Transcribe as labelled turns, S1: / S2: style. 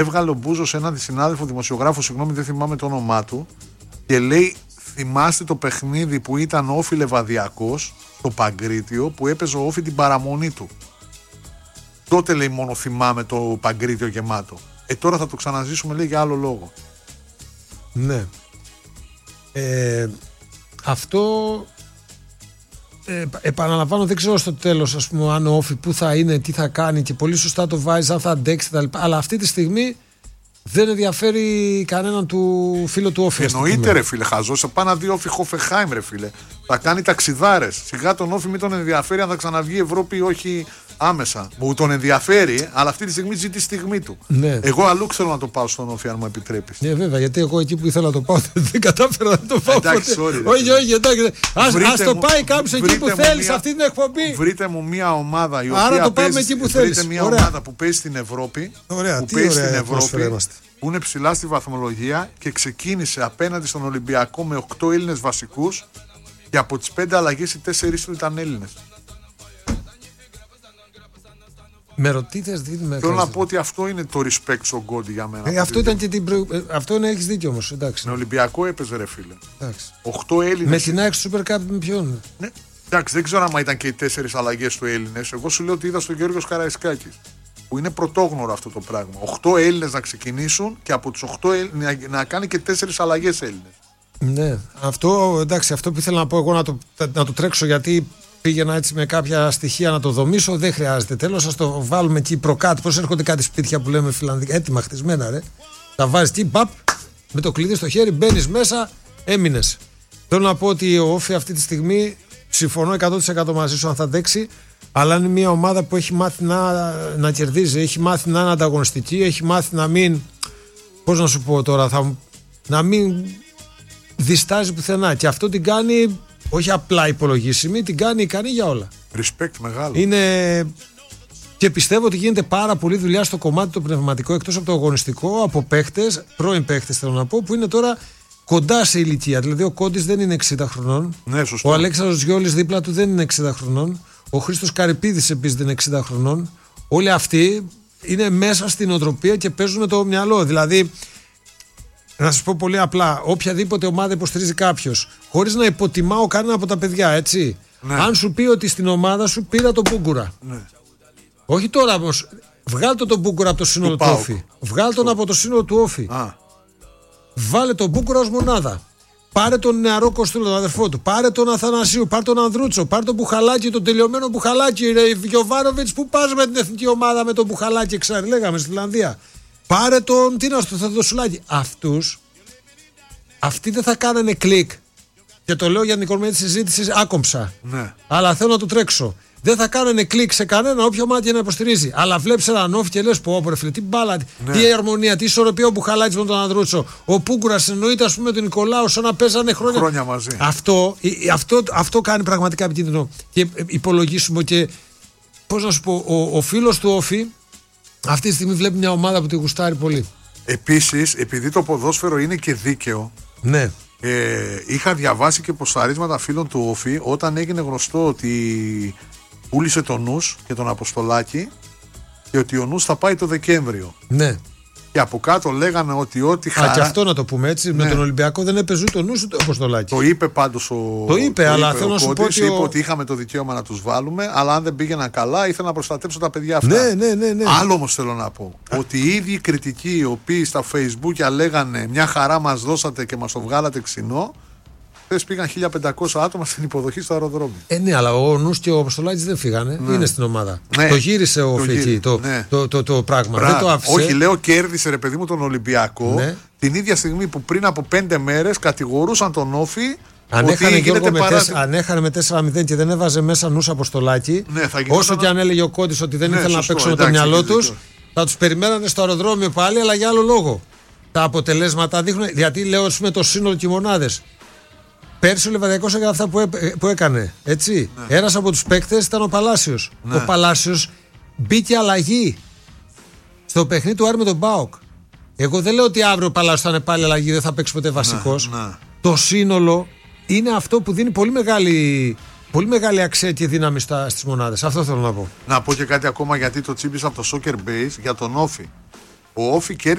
S1: έβγαλε ο Μπούζος έναν συνάδελφο δημοσιογράφο, συγγνώμη δεν θυμάμαι το όνομά του, και λέει: θυμάστε το παιχνίδι που ήταν Όφι Λεβαδιακός στο Παγκρίτιο, που έπαιζε ο Όφι την παραμονή του. Τότε λέει μόνο θυμάμαι το Παγκρίτιο γεμάτο. Τώρα θα το ξαναζήσουμε, λέει, για άλλο λόγο.
S2: Ναι. Αυτό επαναλαμβάνω, δεν ξέρω στο τέλος, ας πούμε, αν ο Όφι που θα είναι, τι θα κάνει, και πολύ σωστά το βάζει, αν θα αντέξει κτλ. Αλλά αυτή τη στιγμή δεν ενδιαφέρει κανέναν του φίλου του Όφι.
S1: Εννοείται, ρε φίλε, χαζός. Πάει να δει Όφι Χόφενχάιμ, ρε φίλε. Θα κάνει ταξιδάρες. Σιγά τον Όφι μην τον ενδιαφέρει αν θα ξαναβγεί η Ευρώπη ή όχι άμεσα. Μου τον ενδιαφέρει, αλλά αυτή τη στιγμή ζει τη στιγμή του.
S2: Ναι.
S1: Εγώ αλλού ξέρω να το πάω στον Όφι, αν μου επιτρέπεις.
S2: Ναι, βέβαια, γιατί εγώ εκεί που ήθελα να το πάω δεν κατάφερα να το πάω.
S1: Εντάξει, sorry,
S2: όχι, εντάξει. Ας το πάει κάποιος εκεί που θέλει σε αυτή την εκπομπή.
S1: Βρείτε μου μια ομάδα η οποία.
S2: Άρα το πάμε εκεί που θέλεις.
S1: Βρείτε μια ομάδα που παίζει στην Ευρώπη.
S2: Ωραία,
S1: που παίζει στην Ευρώπη. Που είναι ψηλά στη βαθμολογία και ξεκίνησε απέναντι στον Ολυμπιακό με 8 Έλληνες βασικούς και από τις 5 αλλαγές οι 4 του ήταν Έλληνες.
S2: Με ρωτήτες, δεν με.
S1: Θέλω να πω ότι αυτό είναι το respect στον Γκόντι για μένα.
S2: Αυτό ήταν και αυτό είναι, έχεις δίκιο όμως. Εντάξει.
S1: Με Ολυμπιακό έπαιζε, ρε φίλε.
S2: Εντάξει.
S1: 8 Έλληνες.
S2: Με την ΑΕΚ στο Super Cup με ποιον.
S1: Ναι. Εντάξει, δεν ξέρω αν ήταν και οι 4 αλλαγές του Έλληνες. Εγώ σου λέω ότι είδα στον Γιώργος Καραϊσκάκης. Που είναι πρωτόγνωρο αυτό το πράγμα. 8 Έλληνες να ξεκινήσουν και από τους 8 να κάνει και 4 αλλαγές Έλληνες.
S2: Ναι, αυτό, εντάξει, αυτό που ήθελα να πω εγώ να το τρέξω, γιατί πήγαινα έτσι με κάποια στοιχεία να το δομήσω. Δεν χρειάζεται. Τέλος, ας το βάλουμε εκεί προκάτω. Πώς έρχονται κάτι σπίτια που λέμε φιλανδικά, έτοιμα χτισμένα, ρε. Τα βάζεις εκεί, παπ, με το κλειδί στο χέρι, μπαίνεις μέσα, έμεινες. Θέλω να πω ότι ο Όφι αυτή τη στιγμή, συμφωνώ 100% μαζί σου αν θα αντέξει. Αλλά είναι μια ομάδα που έχει μάθει να κερδίζει, έχει μάθει να είναι ανταγωνιστική, έχει μάθει να μην, πώς να σου πω τώρα, να μην διστάζει πουθενά. Και αυτό την κάνει όχι απλά υπολογίσιμη, την κάνει ικανή για όλα.
S1: Respect μεγάλο.
S2: Και πιστεύω ότι γίνεται πάρα πολλή δουλειά στο κομμάτι το πνευματικό, εκτός από το αγωνιστικό, από παίχτες, πρώην παίχτες θέλω να πω, που είναι τώρα κοντά σε ηλικία. Δηλαδή ο Κόντης δεν είναι 60 χρονών,
S1: ναι,
S2: ο Αλέξανδρος Γιώλης δίπλα του δεν είναι 60 χρονών. Ο Χρήστος Καρυπίδης επίσης δεν είναι 60 χρονών. Όλοι αυτοί είναι μέσα στην οτροπία και παίζουν με το μυαλό. Δηλαδή, να σας πω πολύ απλά, οποιαδήποτε ομάδα υποστηρίζει κάποιος, χωρίς να υποτιμάω κανένα από τα παιδιά, έτσι. Ναι. Αν σου πει ότι στην ομάδα σου πήρα τον Μπούγκουρα. Ναι. Όχι τώρα όμως, βγάλ' τον Μπούγκουρα από το σύνολο του Όφι. Βγάλ' τον από το σύνολο του Όφι. Βάλε τον Μπούγκουρα ως μονάδα. Πάρε τον νεαρό Κοστούλο, τον αδερφό του. Πάρε τον Αθανασίου, πάρε τον Ανδρούτσο, πάρε τον Μπουχαλάκη, τον τελειωμένο Μπουχαλάκη. Ρε Γιοβάνοβιτς, πού πας με την εθνική ομάδα με τον Μπουχαλάκη, λέγαμε στη Φιλανδία. Πάρε τον Θεοδοσουλάκη. Αυτοί δεν θα κάνανε κλικ. Και το λέω για την οικονομία της συζήτησης άκομψα. Ναι. Αλλά θέλω να το τρέξω. Δεν θα κάνανε κλικ σε κανένα όποιο μάτι να υποστηρίζει. Αλλά βλέπεις έναν Όφι και λες: πω, φίλε, τι μπάλα, ναι. Τι αρμονία, τι ισορροπία ο Μπουχαλάκης με τον Ανδρούτσο. Ο Πούγκουρας εννοείται, ας πούμε, με τον Νικολάου, σαν να παίζανε χρόνια
S1: μαζί.
S2: Αυτό κάνει πραγματικά επικίνδυνο. Και υπολογίσουμε και, πώς να σου πω, ο φίλος του Όφι αυτή τη στιγμή βλέπει μια ομάδα που τη γουστάρει πολύ.
S1: Επίσης, επειδή το ποδόσφαιρο είναι και δίκαιο.
S2: Ναι.
S1: Είχα διαβάσει και ποσταρίσματα φίλων του Όφι όταν έγινε γνωστό ότι πούλησε τον Νους και τον Αποστολάκη και ότι ο Νους θα πάει το Δεκέμβριο.
S2: Ναι.
S1: Και από κάτω λέγανε ότι ό,τι χαρά.
S2: Και αυτό να το πούμε έτσι. Ναι. Με τον Ολυμπιακό δεν έπαιζε ούτε ο Νους ούτε ο Αποστολάκη.
S1: Το είπε πάντως ο.
S2: Το είπε, αλλά θέλω να σου πω ότι.
S1: Είπε ότι είχαμε το δικαίωμα να τους βάλουμε, αλλά αν δεν πήγαιναν καλά, ήθελα να προστατέψω τα παιδιά αυτά.
S2: Ναι.
S1: Άλλο όμως θέλω να πω. Ότι οι ίδιοι κριτικοί οι οποίοι στα Facebook λέγανε μια χαρά μας δώσατε και μας το βγάλατε ξινό. Χθες πήγαν 1500 άτομα στην υποδοχή στο αεροδρόμιο.
S2: Ναι, αλλά ο Νους και ο Αποστολάκης δεν φύγανε. Ναι. Είναι στην ομάδα. Ναι. Το γύρισε ο Φεκή το πράγμα. Δεν το άφησε.
S1: Όχι, λέω κέρδισε ρε παιδί μου τον Ολυμπιακό. Ναι. Την ίδια στιγμή που πριν από 5 μέρες κατηγορούσαν τον Όφι.
S2: Αν έχανε με 4-0 και δεν έβαζε μέσα Νους Αποστολάκη, ναι, όσο και αν έλεγε ο Κόντης ότι δεν ήθελε να παίξουν με το μυαλό τους, θα τους περιμένανε στο αεροδρόμιο πάλι, αλλά για άλλο λόγο. Τα αποτελέσματα δείχνουν. Γιατί λέω με το σύνολο και οι μονάδες. Πέρσι ο Λεβαδιακός έκανε αυτά που έκανε. Έτσι. Ναι. Ένας από τους παίκτες ήταν ο Παλάσιος. Ναι. Ο Παλάσιος μπήκε αλλαγή στο παιχνίδι του Άρη με τον ΠΑΟΚ. Εγώ δεν λέω ότι αύριο ο Παλάσιος θα είναι πάλι αλλαγή, δεν θα παίξει ποτέ βασικός. Ναι. Το σύνολο είναι αυτό που δίνει πολύ μεγάλη αξία και δύναμη στις μονάδες. Αυτό θέλω να πω.
S1: Να πω και κάτι ακόμα, γιατί το τσίπησα από το Soccer Base για τον Όφι. Ο Όφη